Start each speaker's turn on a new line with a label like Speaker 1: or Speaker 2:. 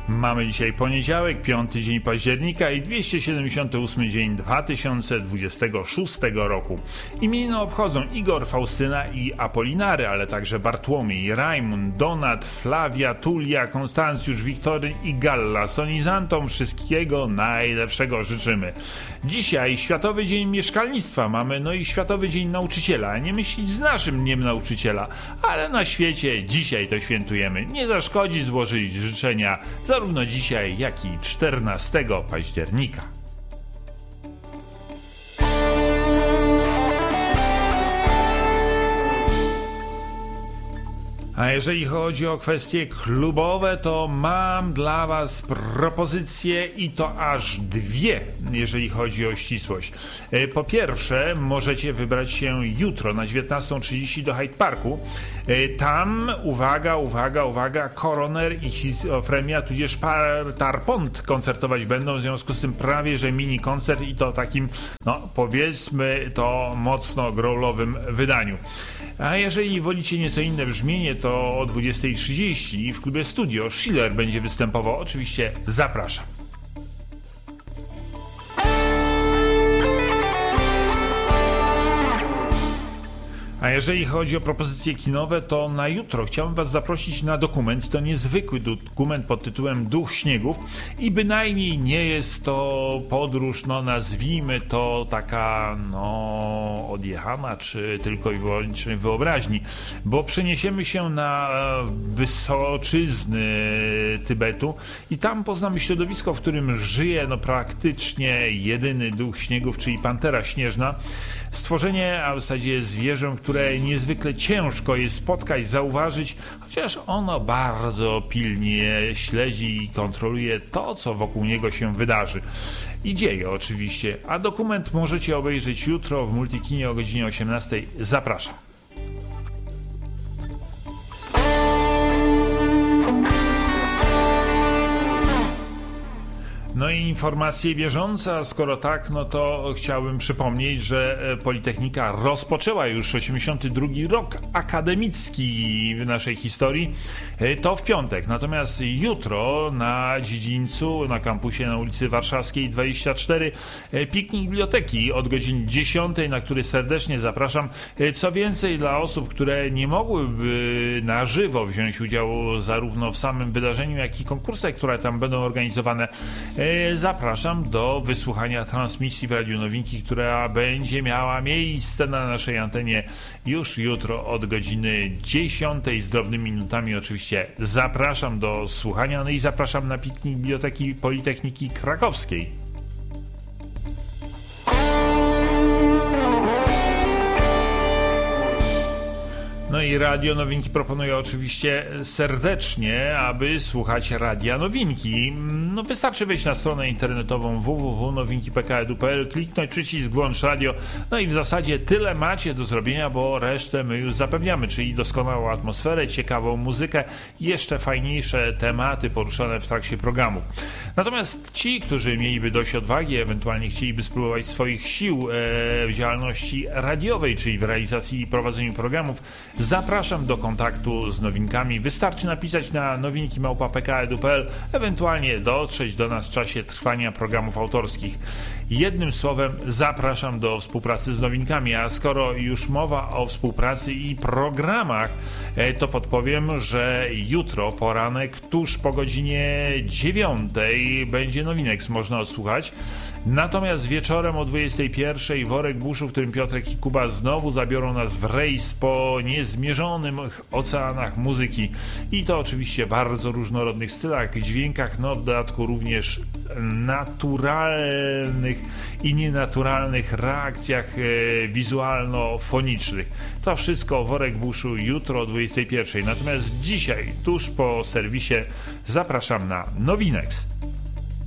Speaker 1: Mamy dzisiaj poniedziałek, 5 dzień października i 278 dzień 2026 roku. Imieniny obchodzą Igor, Faustyna i Apolinary, ale także Bartłomiej, Rajmund, Donat, Flavia, Tulia, Konstancjusz, Wiktoryn i Galla. Sonizantom wszystkiego najlepszego życzymy. Dzisiaj Światowy Dzień Mieszkalnictwa mamy, no i Światowy Dzień Nauczyciela. Nie myślić z naszym dniem nauczyciela, ale na świecie dzisiaj to świętujemy. Nie zaszkodzi złożyć życzenia zarówno dzisiaj, jak i 14 października. A jeżeli chodzi o kwestie klubowe, to mam dla Was propozycje i to aż dwie, jeżeli chodzi o ścisłość. Po pierwsze, możecie wybrać się jutro na 19:30 do Hyde Parku. Tam, uwaga, Koroner i Schizofrenia, tudzież Tarpont koncertować będą, w związku z tym prawie, że mini koncert i to takim, powiedzmy to mocno growlowym wydaniu. A jeżeli wolicie nieco inne brzmienie, to o 20:30 w klubie Studio Schiller będzie występował. Oczywiście zapraszam. A jeżeli chodzi o propozycje kinowe, to na jutro chciałbym Was zaprosić na dokument. To niezwykły dokument pod tytułem Duch Śniegów i bynajmniej nie jest to podróż, nazwijmy to taka, odjechana, czy tylko i wyłącznie wyobraźni, bo przeniesiemy się na wysoczyzny Tybetu i tam poznamy środowisko, w którym żyje praktycznie jedyny Duch Śniegów, czyli Pantera Śnieżna. Stworzenie, a w zasadzie zwierzę, które niezwykle ciężko jest spotkać, zauważyć, chociaż ono bardzo pilnie śledzi i kontroluje to, co wokół niego się wydarzy. I dzieje oczywiście, a dokument możecie obejrzeć jutro w Multikinie o godzinie 18:00. Zapraszam. No i informacje bieżące, a skoro tak, to chciałbym przypomnieć, że Politechnika rozpoczęła już 82. rok akademicki w naszej historii, to w piątek. Natomiast jutro na dziedzińcu, na kampusie na ulicy Warszawskiej 24, piknik biblioteki od godziny 10:00, na który serdecznie zapraszam. Co więcej, dla osób, które nie mogłyby na żywo wziąć udziału zarówno w samym wydarzeniu, jak i konkursach, które tam będą organizowane, zapraszam do wysłuchania transmisji w Radiu Nowinki, która będzie miała miejsce na naszej antenie już jutro od godziny 10:00 z drobnymi minutami. Oczywiście zapraszam do słuchania, i zapraszam na piknik Biblioteki Politechniki Krakowskiej. No i Radio Nowinki proponuje oczywiście serdecznie, aby słuchać Radia Nowinki. Wystarczy wejść na stronę internetową www.nowinki.pk.edu.pl, kliknąć przycisk włącz radio, i w zasadzie tyle macie do zrobienia, bo resztę my już zapewniamy, czyli doskonałą atmosferę, ciekawą muzykę, jeszcze fajniejsze tematy poruszane w trakcie programów. Natomiast ci, którzy mieliby dość odwagi, ewentualnie chcieliby spróbować swoich sił w działalności radiowej, czyli w realizacji i prowadzeniu programów, zapraszam do kontaktu z Nowinkami. Wystarczy napisać na nowinki@pk.edu.pl, ewentualnie dotrzeć do nas w czasie trwania programów autorskich. Jednym słowem, zapraszam do współpracy z Nowinkami, a skoro już mowa o współpracy i programach, to podpowiem, że jutro poranek tuż po godzinie 9:00 będzie Nowinex można odsłuchać. Natomiast wieczorem o 21:00 Worek Buszu, w którym Piotrek i Kuba znowu zabiorą nas w rejs po niezmierzonych oceanach muzyki. I to oczywiście w bardzo różnorodnych stylach, dźwiękach, w dodatku również naturalnych i nienaturalnych reakcjach wizualno-fonicznych. To wszystko Worek Buszu jutro o 21:00. Natomiast dzisiaj, tuż po serwisie, zapraszam na Nowinex.